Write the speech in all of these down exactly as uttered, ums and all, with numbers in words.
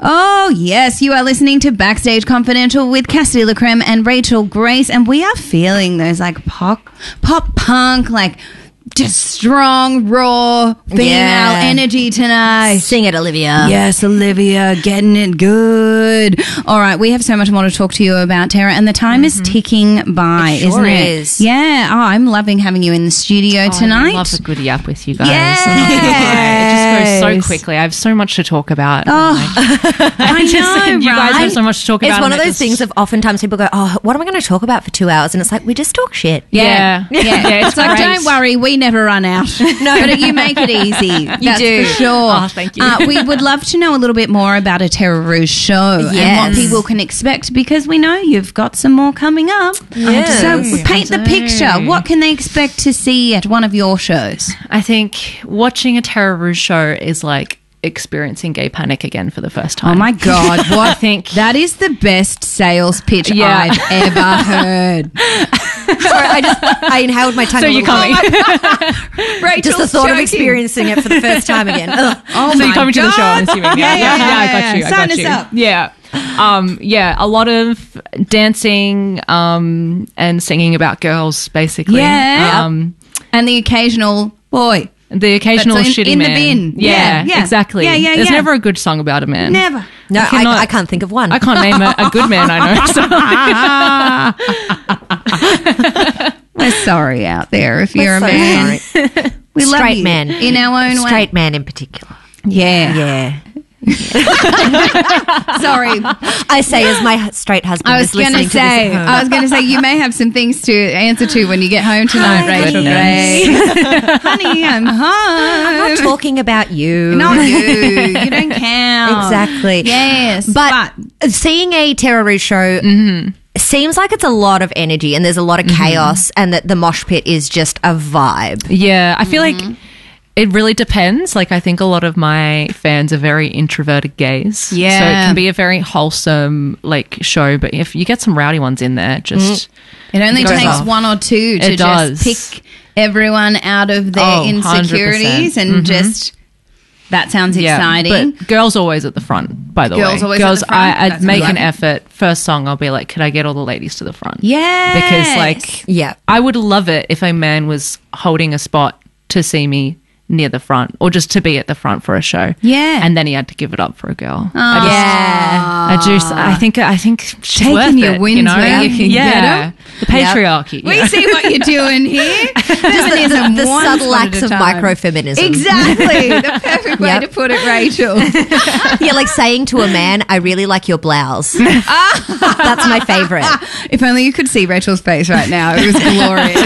Oh, yes, you are listening to Backstage Confidential with Cassidy LaCreme and Rachel Grace, and we are feeling those like pop, pop punk, like just strong, raw female Yeah. energy tonight. Sing it, Olivia. Yes, Olivia, getting it good. All right, we have so much more to talk to you about, Tara, and the time is ticking by, It sure isn't it? is. Yeah. Oh, I'm loving having you in the studio tonight. I love a good yap with you guys. Yes. It just goes so quickly. I have so much to talk about. Oh, I Just- know, you guys right? have so much to talk It's about. one of and it those just- things of oftentimes people go, oh, what am I going to talk about for two hours? And it's like, we just talk shit. Yeah. Yeah, Yeah, it's so great. don't worry, we never run out. No, but you make it easy. You That's do. for sure. Oh, thank you. Uh, we would love to know a little bit more about a Terra Rouge show and what Yes. people can expect, because we know you've got some more coming up. Yes. So I paint the do. picture. What can they expect to see at one of your shows? I think watching a Terra Rouge show is like experiencing gay panic again for the first time. Oh my God! What I think that is the best sales pitch Yeah. I've ever heard. Sorry, I just I inhaled my tongue. So a you're little coming. bit. Just the thought of experiencing it for the first time again. Ugh. Oh so my you're coming God. to the show, I'm assuming. Yeah, Yeah, yeah, yeah, I got yeah. you. I Sign got us you. up. Yeah. Um, yeah, a lot of dancing um, and singing about girls, basically. Yeah. Um, And the occasional boy. the occasional That's in- shitty in the man. bin. Yeah, Yeah, yeah. exactly. Yeah, yeah, There's yeah. never a good song about a man. Never. No, I, cannot- I can't think of one. I can't name a, a good man I know. So. We're sorry out there if you're a so man. sorry. We love Straight you man. in our own Straight way. man in particular. Yeah. Yeah. Sorry. I say as my straight husband I was is going listening to say, to this at home. I was going to say, you may have some things to answer to when you get home tonight, Hi, Rachel honey. Gray. Honey, I'm home. I'm not talking about you. Not you. You don't count. Exactly. Yes. But, seeing a Terra Rouge show seems like it's a lot of energy and there's a lot of chaos and that the mosh pit is just a vibe. Yeah, I feel like it really depends. Like, I think a lot of my fans are very introverted gays. Yeah. So it can be a very wholesome, like, show. But if you get some rowdy ones in there, just... it only It goes takes off. one or two to It just does. pick everyone out of their Oh, insecurities one hundred percent. and just... That sounds exciting. But girls always at the front, by the Girls way. always at girls, the front? I, I'd That's make good. an effort. First song, I'll be like, could I get all the ladies to the front? Yes. Because, like, Yeah. I would love it if a man was holding a spot to see me near the front or just to be at the front for a show. Yeah. And then he had to give it up for a girl. Oh. I just, Yeah. I just, I think, I think she's Taking worth your it, wins you know? where you can yeah. get 'em. The patriarchy. you We know? see what you're doing here. Feminism, the one subtle spot at acts a of time. microfeminism. Exactly. The perfect way Yep. to put it, Rachel. Yeah, like saying to a man, I really like your blouse. That's my favourite. If only you could see Rachel's face right now. It was glorious.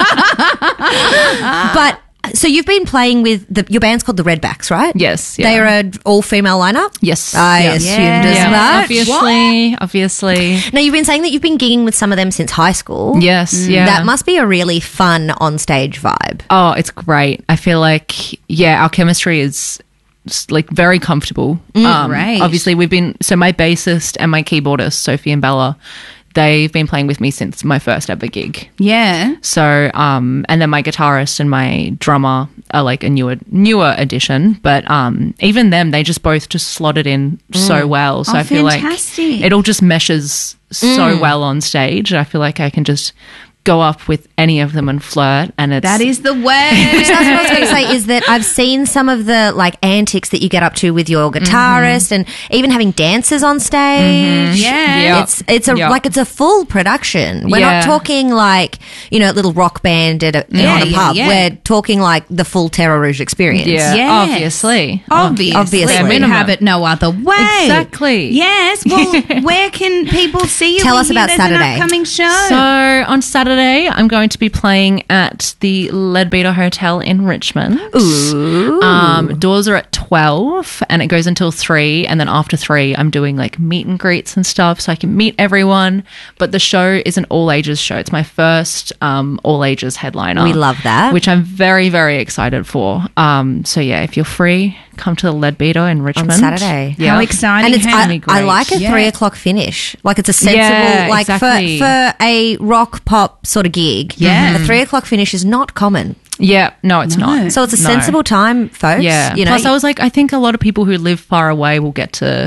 But so you've been playing with the, your band's called the Redbacks, right? Yes. Yeah. They are an all-female lineup? Yes. I Yeah. assumed Yeah. as Yeah, much. obviously, obviously. Now, you've been saying that you've been gigging with some of them since high school. Yes, yeah. That must be a really fun on-stage vibe. Oh, it's great. I feel like, yeah, our chemistry is s- like very comfortable. um, great. Obviously, we've been, so my bassist and my keyboardist, Sophie and Bella, they've been playing with me since my first ever gig. Yeah. So, um, and then my guitarist and my drummer are like a newer, newer addition. But um, even them, they just both just slotted in so well. So Oh, I feel fantastic. like it all just meshes so well on stage. I feel like I can just go up with any of them and flirt, and it's That is the way. That's what I was going to say, is that I've seen some of the like antics that you get up to with your guitarist and even having dancers on stage. Yeah. Yep. It's it's a Yep. like it's a full production. We're Yeah. not talking like, you know, a little rock band at a, Yeah, on a yeah, pub. yeah. We're talking like the full Terra Rouge experience. yeah, Yes. obviously, Obviously. Obviously. We Minimum. have it no other way. Exactly. Yes. Well, where can people see you? Tell We us hear about there's Saturday. An upcoming show. So on Saturday, I'm going to be playing at the Leadbeater Hotel in Richmond. Ooh. Um, doors are at twelve and it goes until three. And then after three, I'm doing like meet and greets and stuff so I can meet everyone. But the show is an all ages show. It's my first um, all ages headliner. We love that. Which I'm very, very excited for. Um, so yeah, if you're free, come to the Leadbeater in Richmond. Saturday. Yeah. How exciting. And it's How I, I like a Yeah. three o'clock finish. Like it's a sensible Yeah, like exactly. for for a rock pop sort of gig. Yeah. a three o'clock finish is not common. Yeah, no, it's No. not. So it's a No. sensible time, folks. Yeah. You know, Plus, I was like, I think a lot of people who live far away will get to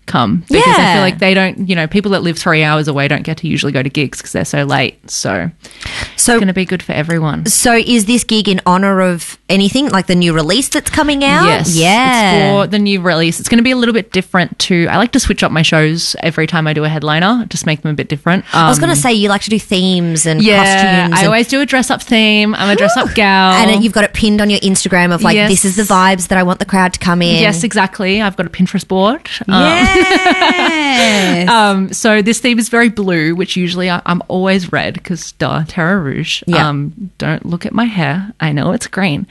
come because I Yeah. feel like they don't, you know, people that live three hours away don't get to usually go to gigs because they're so late. So So it's going to be good for everyone. So is this gig in honor of anything, like the new release that's coming out? Yes. Yeah. It's for the new release. It's going to be a little bit different too. I like to switch up my shows every time I do a headliner, just make them a bit different. Um, I was going to say you like to do themes and yeah, costumes. I and, always do a dress up theme. I'm a dress up gal. and you've got it pinned on your Instagram of like, Yes. this is the vibes that I want the crowd to come in. Yes, exactly. I've got a Pinterest board. Um, Yes. Um, so this theme is very blue, which usually I, I'm always red because duh, Terra Rouge. Yeah. Um, don't look at my hair. I know it's green.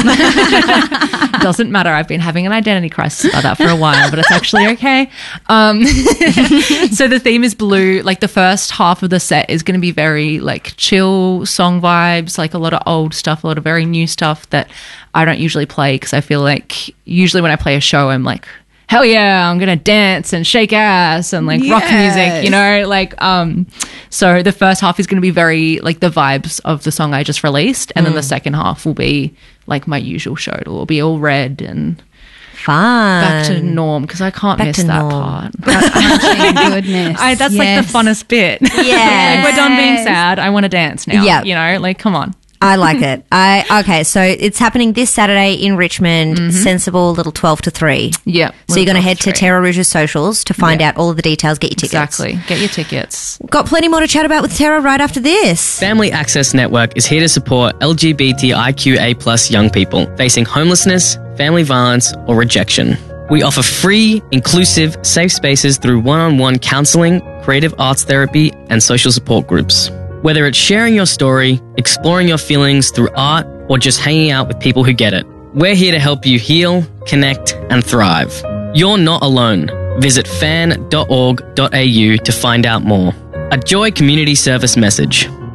Doesn't matter. I've been having an identity crisis about that for a while, but it's actually okay. Um, so the theme is blue. Like the first half of the set is going to be very like chill song vibes, like a lot of old stuff, a lot of very new stuff that I don't usually play because I feel like usually when I play a show, I'm like, hell yeah, I'm going to dance and shake ass and like rock Yes. music, you know, like, um, so the first half is going to be very like the vibes of the song I just released. And then the second half will be like my usual show. It will be all red and Fun. back to norm because I can't Back miss to that norm. part. Thank goodness. I, that's like Yes. the funnest bit. Yes. Like we're done being sad. I want to dance now. Yeah. You know, like, come on. I like it. I okay, so it's happening this Saturday in Richmond, Sensible, little twelve to three. Yeah. So you're going to head to Three. Terra Rouge's socials to find Yeah. out all of the details, get your tickets. Exactly. Get your tickets. Got plenty more to chat about with Terra right after this. Family Access Network is here to support L G B T I Q A plus young people facing homelessness, family violence, or rejection. We offer free, inclusive, safe spaces through one-on-one counselling, creative arts therapy, and social support groups. Whether it's sharing your story, exploring your feelings through art, or just hanging out with people who get it, we're here to help you heal, connect, and thrive. You're not alone. Visit fan dot org dot a u to find out more. A Joy Community Service message.